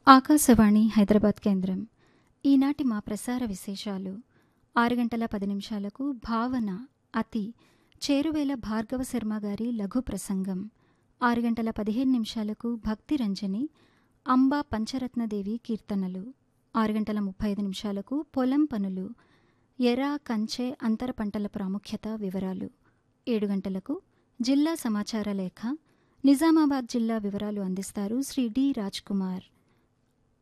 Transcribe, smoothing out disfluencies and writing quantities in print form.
ఆకాశవాణి హైదరాబాద్ కేంద్రం. ఈనాటి మా ప్రసార విశేషాలు: 6:10 భావన అతి చేరువేల భార్గవ శర్మ గారి లఘు ప్రసంగం, 6:15 భక్తి రంజని అంబా పంచరత్నదేవి కీర్తనలు, 6:35 పొలం పనులు, ఎర కంచె అంతర పంటల ప్రాముఖ్యత వివరాలు, 7 గంటలకు జిల్లా సమాచార లేఖ నిజామాబాద్ జిల్లా వివరాలు అందిస్తారు శ్రీ డి రాజ్ కుమార్.